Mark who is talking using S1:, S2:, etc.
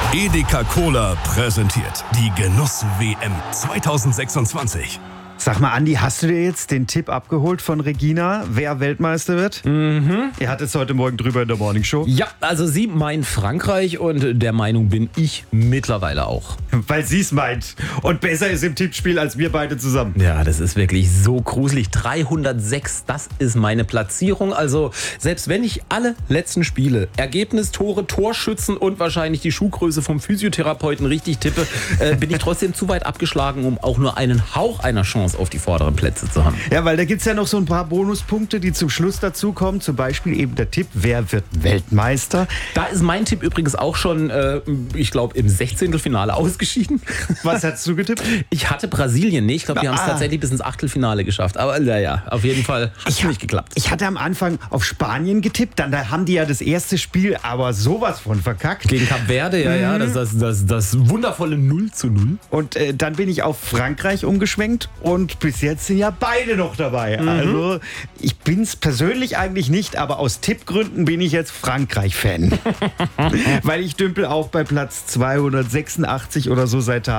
S1: Edeka Cola präsentiert die Genuss-WM 2026.
S2: Sag mal, Andi, hast du dir jetzt den Tipp abgeholt von Regina, wer Weltmeister wird? Mhm. Ihr hattet es heute Morgen drüber in der Morning Show.
S3: Ja, also sie meint Frankreich und der Meinung bin ich mittlerweile auch.
S2: Weil sie es meint. Und besser ist im Tippspiel als wir beide zusammen.
S3: Ja, das ist wirklich so gruselig. 306, das ist meine Platzierung. Also selbst wenn ich alle letzten Spiele, Ergebnis, Tore, Torschützen und wahrscheinlich die Schuhgröße vom Physiotherapeuten richtig tippe, bin ich trotzdem zu weit abgeschlagen, um auch nur einen Hauch einer Chance auf die vorderen Plätze zu haben.
S2: Ja, weil da gibt es ja noch so ein paar Bonuspunkte, die zum Schluss dazukommen. Zum Beispiel eben der Tipp, wer wird Weltmeister?
S3: Da ist mein Tipp übrigens auch schon, ich glaube, im 16. Finale ausgeschieden.
S2: Was hast du getippt?
S3: Ich hatte Brasilien, ich glaube, die haben es tatsächlich bis ins Achtelfinale geschafft. Aber naja, auf jeden Fall hat es nicht geklappt.
S2: Ich hatte am Anfang auf Spanien getippt, dann da haben die ja das erste Spiel aber sowas von verkackt.
S3: Gegen Kap Verde, ja, das wundervolle 0:0.
S2: Und dann bin ich auf Frankreich umgeschwenkt und bis jetzt sind ja beide noch dabei. Also ich bin's persönlich eigentlich nicht, aber aus Tippgründen bin ich jetzt Frankreich-Fan. Weil ich dümpel auch bei Platz 286 oder so seit Tagen.